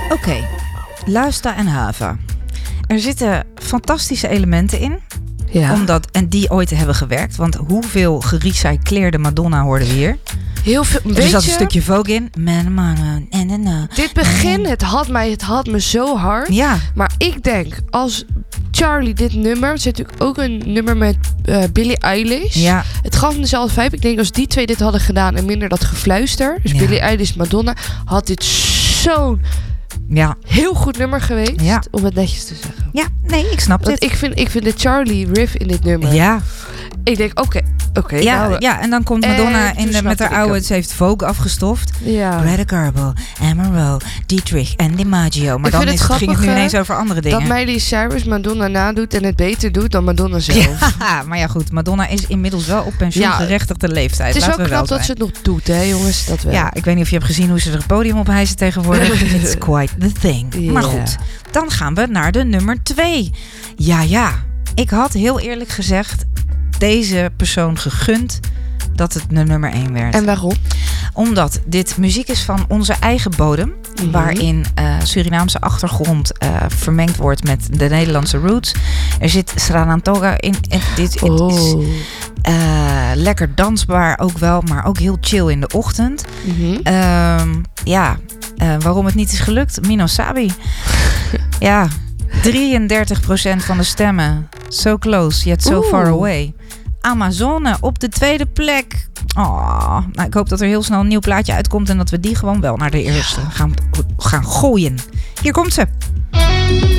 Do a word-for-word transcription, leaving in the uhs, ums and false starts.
Oké, okay. Luister en Hava. Er zitten fantastische elementen in. Ja. Omdat, en die ooit hebben gewerkt. Want hoeveel gerecycleerde Madonna hoorden we hier? Heel veel. Er zat een stukje Vogue in. Man, man, man, man, man. Dit begin, het had mij, het had me zo hard. Ja. Maar ik denk, als Charlie dit nummer... Er zit natuurlijk ook een nummer met uh, Billie Eilish. Ja. Het gaf me dezelfde vibe. Ik denk, als die twee dit hadden gedaan en minder dat gefluister... Dus Ja. Billie Eilish, Madonna... had dit zo'n Ja. heel goed nummer geweest. Ja. Om het netjes te zeggen. Ja, nee, ik snap Want dit. ik vind, ik vind de Charlie riff in dit nummer... Ja. Ik denk, oké, okay, oké. Okay, Ja, nou, ja, en dan komt Madonna in de, met haar oude... hem. Ze heeft Vogue afgestoft. Ja. Greta Garbo, Amaro, Dietrich en DiMaggio. Maar Ik dan vind is, het ging het nu grappige ineens over andere dingen. Dat Miley Cyrus Madonna nadoet en het beter doet dan Madonna zelf. Ja, maar ja goed, Madonna is inmiddels wel op pensioengerechtigde Ja, leeftijd. Het is Laten wel we knap wel dat ze zijn. het nog doet, hè jongens. Dat wel. Ja, ik weet niet of je hebt gezien hoe ze er het podium op hijsen tegenwoordig. It's quite the thing. Yeah. Maar goed, dan gaan we naar de nummer twee. Ja, ja. Ik had heel eerlijk gezegd deze persoon gegund dat het de nummer één werd. En waarom? Omdat dit muziek is van onze eigen bodem. Mm-hmm. Waarin uh, Surinaamse achtergrond uh, vermengd wordt met de Nederlandse roots. Er zit Sranantoga in. in dit oh. is uh, lekker dansbaar ook wel, maar ook heel chill in de ochtend. Mm-hmm. Uh, ja, uh, waarom het niet is gelukt? Mino Sabi. Ja, drieëndertig procent van de stemmen. So close, yet so Oeh. far away. Amazone op de tweede plek. Oh, nou, ik hoop dat er heel snel een nieuw plaatje uitkomt en dat we die gewoon wel naar de eerste gaan, gaan gooien. Hier komt ze.